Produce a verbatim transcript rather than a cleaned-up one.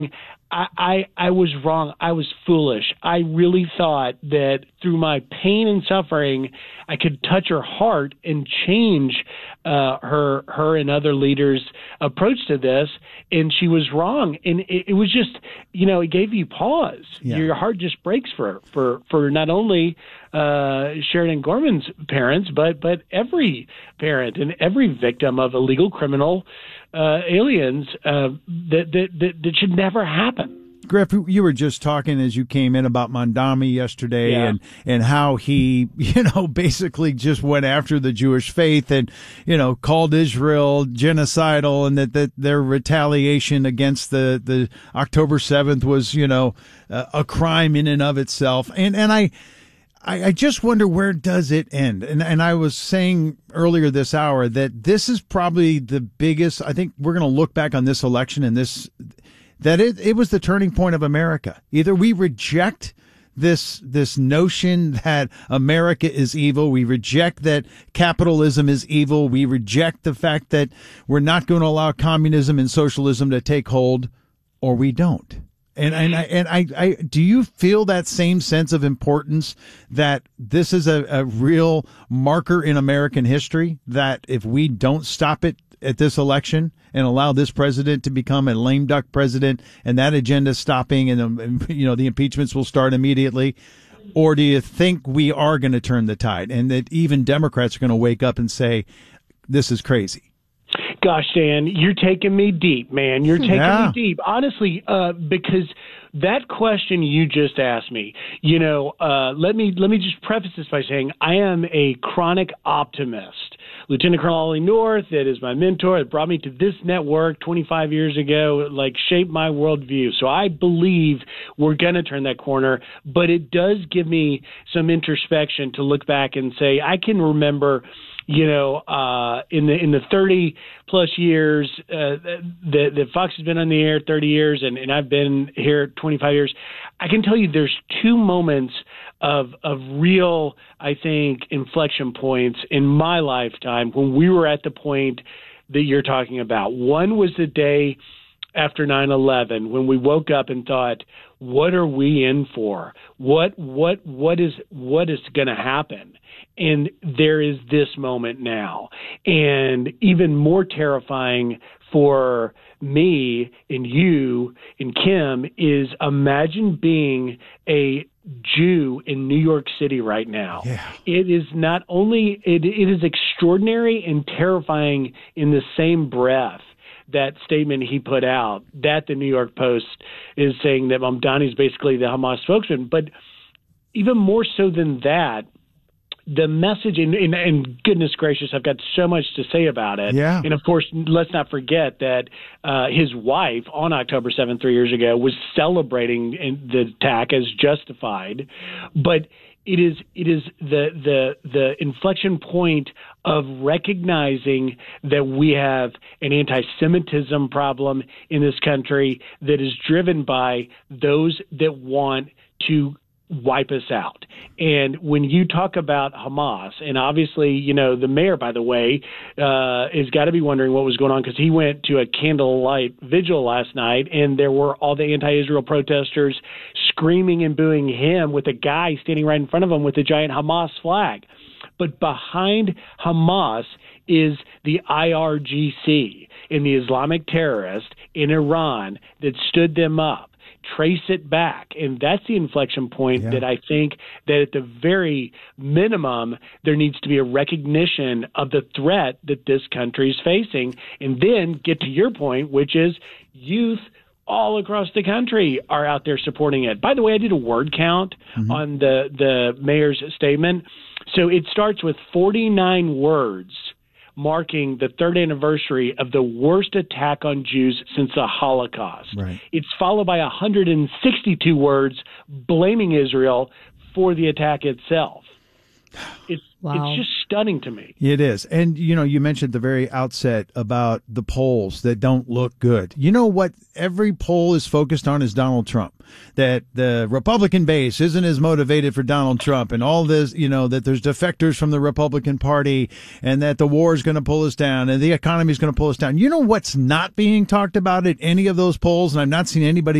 I, I I was wrong. I was foolish. I really thought that through my pain and suffering, I could touch her heart and change uh, her her and other leaders' approach to this. And she was wrong. And it, it was just, you know, it gave you pause. Yeah. Your heart just breaks for for for not only uh, Sheridan Gorman's parents, but but every parent and every victim of illegal criminal uh, aliens uh, that, that that that should never happen. Griff, you were just talking as you came in about Mamdani yesterday, Yeah. and, and how he, you know, basically just went after the Jewish faith and, you know, called Israel genocidal, and that, that their retaliation against the, the October seventh was, you know, uh, a crime in and of itself. And, and I, I, I just wonder, where does it end? And, and I was saying earlier this hour that this is probably the biggest, I think we're going to look back on this election and this, that it, it was the turning point of America. Either we reject this this notion that America is evil, we reject that capitalism is evil, we reject the fact that we're not going to allow communism and socialism to take hold, or we don't. And and I, and I, I do you feel that same sense of importance that this is a, a real marker in American history, that if we don't stop it at this election and allow this president to become a lame duck president, and that agenda stopping, and um, you know the impeachments will start immediately? Or do you think we are going to turn the tide, and that even Democrats are going to wake up and say, this is crazy? Gosh, Dan, you're taking me deep, man. You're taking Yeah. me deep. Honestly, uh, because that question you just asked me, you know, uh, let me let me just preface this by saying I am a chronic optimist. Lieutenant Colonel Ollie North, that is my mentor, that brought me to this network twenty-five years ago, like shaped my worldview. So I believe we're going to turn that corner, but it does give me some introspection to look back and say, I can remember, you know, uh, in the in the thirty plus years uh, that, that Fox has been on the air, thirty years, and, and I've been here twenty-five years, I can tell you there's two moments of of real, I think, inflection points in my lifetime when we were at the point that you're talking about. One was the day after nine eleven, when we woke up and thought, what are we in for? What what what is what is going to happen? And there is this moment now. And even more terrifying for me and you and Kim is, imagine being a Jew in New York City right now. Yeah. It is not only, it, it is extraordinary and terrifying in the same breath. That statement he put out, that the New York Post is saying that Mamdani is basically the Hamas spokesman. But even more so than that, the message, and, and, and goodness gracious, I've got so much to say about it. Yeah. And of course, let's not forget that uh, his wife on October seventh, three years ago, was celebrating the attack as justified. But it is it is the the the inflection point of recognizing that we have an anti-Semitism problem in this country that is driven by those that want to wipe us out. And when you talk about Hamas, and obviously, you know, the mayor, by the way, uh, has got to be wondering what was going on, because he went to a candlelight vigil last night, and there were all the anti-Israel protesters screaming and booing him, with a guy standing right in front of him with a giant Hamas flag. But behind Hamas is the I R G C and the Islamic terrorist in Iran that stood them up. Trace it back. And that's the inflection point Yeah. that I think that at the very minimum, there needs to be a recognition of the threat that this country is facing. And then get to your point, which is youth all across the country are out there supporting it. By the way, I did a word count mm-hmm. on the, the mayor's statement. So it starts with forty-nine words marking the third anniversary of the worst attack on Jews since the Holocaust. Right. It's followed by one hundred sixty-two words blaming Israel for the attack itself. It's Wow. It's just stunning to me. It is. And, you know, you mentioned at the very outset about the polls that don't look good. You know what every poll is focused on is Donald Trump, that the Republican base isn't as motivated for Donald Trump and all this, you know, that there's defectors from the Republican Party and that the war is going to pull us down and the economy is going to pull us down. You know what's not being talked about at any of those polls, and I've not seen anybody